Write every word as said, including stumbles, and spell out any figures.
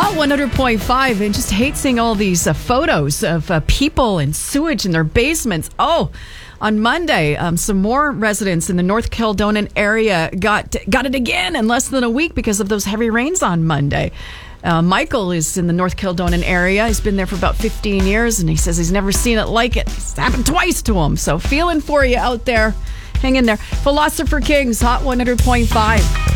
Hot one hundred point five, and just hate seeing all these uh, photos of uh, people and sewage in their basements. Oh, on Monday, um, some more residents in the North Kildonan area got got it again in less than a week because of those heavy rains on Monday. Uh, Michael is in the North Kildonan area. He's been there for about fifteen years, and he says he's never seen it like it. It's happened twice to him. So feeling for you out there. Hang in there. Philosopher Kings, Hot one hundred point five.